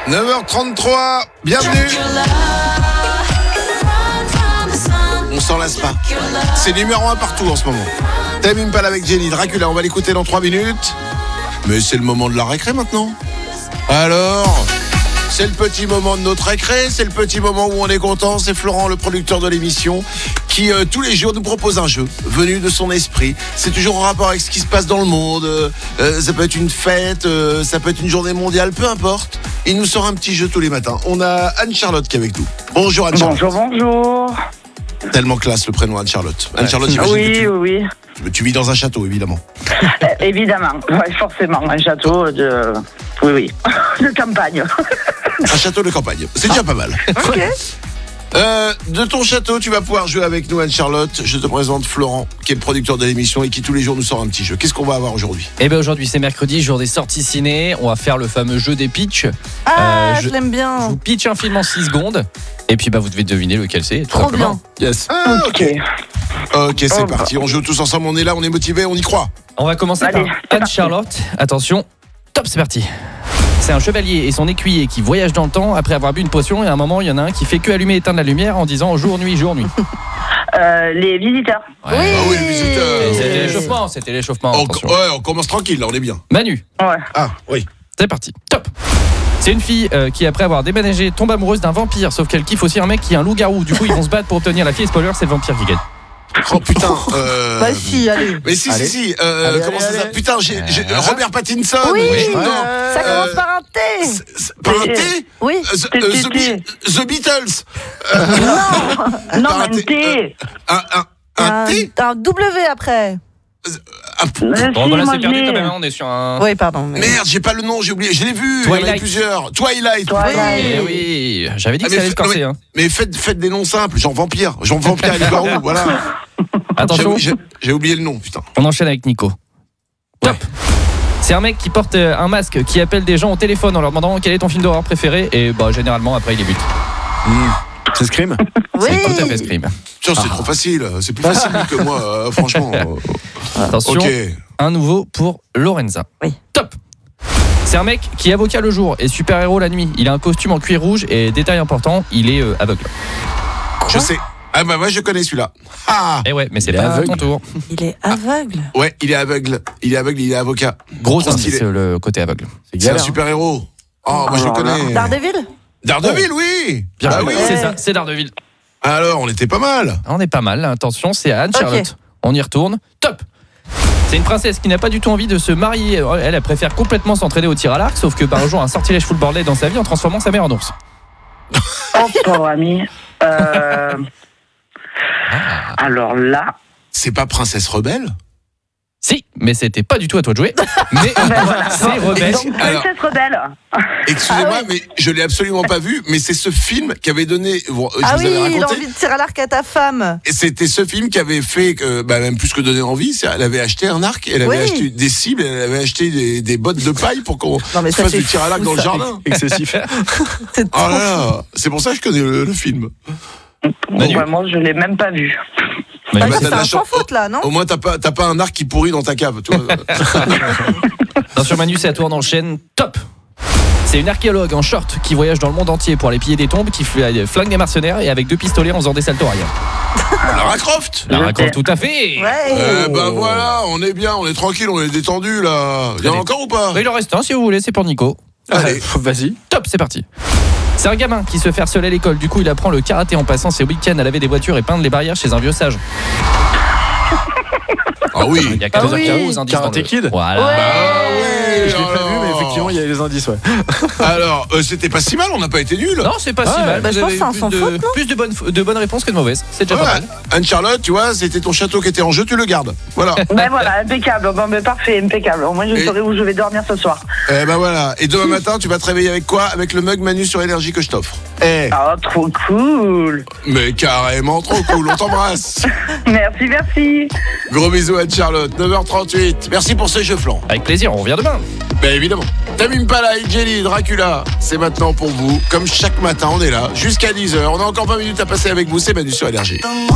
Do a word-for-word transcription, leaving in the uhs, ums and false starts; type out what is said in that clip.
neuf heures trente-trois, bienvenue. On s'en lasse pas. C'est numéro un partout en ce moment. Tame Impala avec Jenny, Dracula, on va l'écouter dans trois minutes. Mais c'est le moment de la récré maintenant. Alors, c'est le petit moment de notre récré, c'est le petit moment où on est content. C'est Florent, le producteur de l'émission, qui euh, tous les jours nous propose un jeu venu de son esprit. C'est toujours en rapport avec ce qui se passe dans le monde. Euh, ça peut être une fête, euh, ça peut être une journée mondiale, peu importe. Il nous sort un petit jeu tous les matins. On a Anne-Charlotte qui est avec nous. Bonjour Anne-Charlotte. Bonjour, bonjour. Tellement classe le prénom Anne-Charlotte. Ouais. Anne-Charlotte, j'imagine oui, que tu... oui, oui. Tu vis dans un château, évidemment. Euh, évidemment, ouais, forcément, un château de... Oui, oui, de campagne. Un château de campagne, c'est déjà pas mal. Ok. Euh, de ton château, tu vas pouvoir jouer avec nous, Anne-Charlotte. Je te présente Florent, qui est le producteur de l'émission et qui tous les jours nous sort un petit jeu. Qu'est-ce qu'on va avoir aujourd'hui ? Eh bien aujourd'hui c'est mercredi, jour des sorties ciné. On va faire le fameux jeu des pitchs. Ah, Euh, je l'aime bien. Je vous pitch un film en six secondes. Et puis bah vous devez deviner lequel c'est. tout Trop simplement. bien. Yes. Ah, ok. Ok, c'est Oh, parti. On joue tous ensemble, on est là, on est motivés, on y croit. On va commencer Allez, par c'est Anne-Charlotte. Attention, top, c'est parti. C'est un chevalier et son écuyer qui voyagent dans le temps après avoir bu une potion. Et à un moment, il y en a un qui fait que allumer et éteindre la lumière en disant jour, nuit, jour, nuit. Euh, les visiteurs. Ouais. Oui. Ah oui, les visiteurs. C'était l'échauffement, c'était l'échauffement. On, attention. ouais, on commence tranquille, là, on est bien. Manu, Ouais. Ah, oui. c'est parti. Top. C'est une fille euh, qui, après avoir déménagé, tombe amoureuse d'un vampire. Sauf qu'elle kiffe aussi un mec qui est un loup-garou. Du coup, ils vont se battre pour obtenir la fille. Et spoiler, c'est le vampire qui gagne. Oh putain. Euh... Bah si, allez. Mais si, Allez. si, si. Euh, Allez, comment allez, ça s'appelle ? allez. Putain, j'ai, j'ai Euh. Robert Pattinson. Oui, Oui, non. ça commence Euh, par un T. c'est- c'est- Par un T ? Oui. Euh, The, T, euh, T, The T. Be- The Beatles. Non, Par un un T. T. Un, un, un T ? Un W après. Un- Euh, Bon, si, bah là, moi, c'est je perdu l'ai. quand même. hein, On est sur un. Oui, pardon. mais- Merde, j'ai pas le nom, j'ai oublié. Je l'ai vu. Il y en avait Twilight. plusieurs. Twilight. Twilight. Eh oui, j'avais dit Ah, que ça mais allait se fa- corser. non, Hein. Mais faites, faites des noms simples, genre vampire, genre vampire et loup-garou, voilà. Attention, J'ai, j'ai- j'ai oublié le nom, putain. on enchaîne avec Nico. Top. C'est un mec qui porte euh, un masque, qui appelle des gens au téléphone en leur demandant quel est ton film d'horreur préféré. Et bah généralement après il les bute. C'est Scream. Oui. C'est tout à fait Scream. Tiens, c'est trop facile, c'est plus facile que moi, euh, franchement. Attention, Ok. un nouveau pour Lorenza. Oui. Top. C'est un mec qui est avocat le jour et super-héros la nuit. Il a un costume en cuir rouge et détail important, il est euh, aveugle. Je sais. Ah bah moi je connais celui-là. Ah Eh ouais, mais c'est Il est pas aveugle. ton tour. Il est aveugle. ouais, il est aveugle. Il est aveugle, il est avocat. Gros Trop indice, stylé. le côté aveugle. C'est un super héros. Oh, moi je le Alors là. connais. Daredevil. Daredevil, oui. Bien Ah joué. oui. C'est ça, c'est Daredevil. Alors, on était pas mal. On est pas mal. Attention, c'est à Anne-Charlotte. Ok. On y retourne. Top. C'est une princesse qui n'a pas du tout envie de se marier. Elle, elle préfère complètement s'entraîner au tir à l'arc, sauf que par un jour, un sortilège fout le bordel dans sa vie en transformant sa mère en ours. Oh, pauvre ami. Euh... Alors là, C'est pas Princesse Rebelle ? Si, mais c'était pas du tout à toi de jouer. Mais ben voilà. c'est rebelle. Donc, Alors- Princesse Rebelle. Excusez-moi, Ah oui. mais je l'ai absolument pas vu, mais c'est ce film qui avait donné. Bon, je Ah vous oui, avais il a raconté. envie de tirer à l'arc à ta femme. Et c'était ce film qui avait fait, que, bah, même plus que donner envie, c'est, elle avait acheté un arc, elle avait Oui. acheté des cibles, elle avait acheté des, des bottes de paille pour qu'on Non, mais ça, fasse c'est du tir à l'arc fou, dans le ça. jardin. Excessif. C'est Oh trop là là, c'est pour ça que je connais le, le film. Manu. Ouais, moi, je l'ai même pas vu. Mais Bah, bah, ça, t'as c'est de la un sans chance. faute là, non? Au moins, t'as pas, t'as pas un arc qui pourrit dans ta cave, tu vois. Attention Manu, c'est à toi, on enchaîne. Top. C'est une archéologue en short qui voyage dans le monde entier pour aller piller des tombes, qui flingue des mercenaires et avec deux pistolets en faisant des saltos arrière. Lara Croft. La Je raconte sais. tout à fait. Ouais. Eh ben voilà, on est bien, on est tranquille, on est détendu là. Il y en a Allez. encore ou pas? Il en reste un si vous voulez, c'est pour Nico. Allez. Vas-y. Top, c'est parti. C'est un gamin qui se fait harceler à l'école, du coup il apprend le karaté en passant ses week-ends à laver des voitures et peindre les barrières chez un vieux sage. Ah oui. Il y a quatorze heures Ah oui. carreaux aux indices. Karate dans le- Kid. Voilà. Ouais. Ah oui, Je l'ai oh pas là vu, mais là. effectivement, il y a les indices, ouais. Alors, euh, c'était pas si mal, on n'a pas été nuls. Non, c'est pas si Ah, mal. bah, Vous je pense avez que c'est un plus sans de, faute, non plus de bonnes, de bonnes réponses que de mauvaises. C'est déjà Ouais. pas mal. Anne-Charlotte, tu vois, c'était ton château qui était en jeu, tu le gardes. Voilà. Ben voilà, impeccable. Bon, ben parfait, impeccable. Au moins, je Et- saurai où je vais dormir ce soir. Eh ben voilà. Et demain matin, tu vas te réveiller avec quoi? Avec le mug Manu sur énergie que je t'offre. Eh, Oh, trop cool. mais carrément trop cool, on t'embrasse. Merci, merci. Gros bisous Anne-Charlotte, neuf heures trente-huit. Merci pour ce jeu flan. Avec plaisir, on revient demain. Ben évidemment. Tame Impala, Jelly, Dracula, c'est maintenant pour vous. Comme chaque matin, on est là jusqu'à dix heures. On a encore vingt minutes à passer avec vous, c'est Manu sur énergie.